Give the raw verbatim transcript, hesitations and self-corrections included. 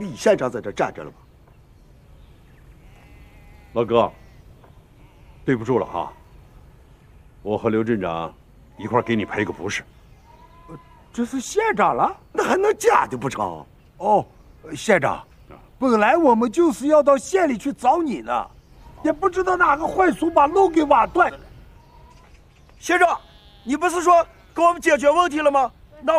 李县长在这站着了吗？ 老哥，对不住了哈，我和刘镇长一块给你赔个不是。 这是县长了？ 那还能假的不成？ 哦，县长，本来我们就是要到县里去找你呢，也不知道哪个坏叔把路给挖断了。 县长，你不是说给我们解决问题了吗？